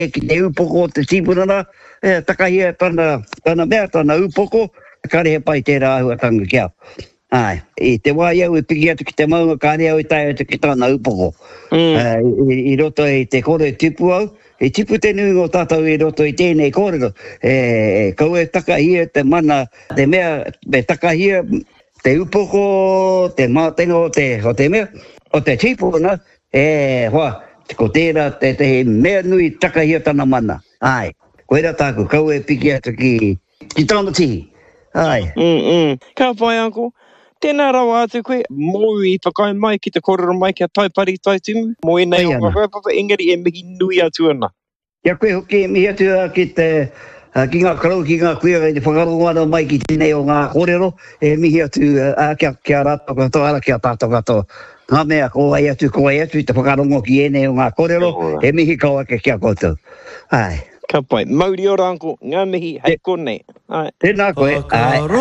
ki te upoko o te tipurana, takahia tana mea, tana upoko, kare he pai tērā ahuatanga kia. Ai, I te wai au piki atu ki te maunga kare au tai atu ki tana upoko. I roto I te kore tipu au, tipu te nui o tātou I roto I tēnei kōrero. Kau takahia te mana, te mea, me takahia, te upoko, te mātenga o te mea, o te tipurana, hoa, ko tērā te mea nui takahia tana mana. Ai, koera tāku, kau piki atu ki tāna tihi. Ai. Ka pai, Uncle. Tēnā rawa atu koe, mō I whakai mai ki te korero mai kia taipari taitumu, mō e nei o ngā whapapa, engari e mihi nui atu ana. Ia koe hoki e mihi atu ki te, ki ngā karau, ki ngā kuia, i te whakarongoana mai ki tēnei o ngā korero, e mihi atu kia rātou katoa, ara kia tātou katoa. Ngā mea, ko ai atu, I te whakarongo ki enei o ngā korero, e mihi kaua kia koutou. Ai. Ka pai, mauri ora, Uncle, ngā mihi, hei konei. Tēnā koe, ai.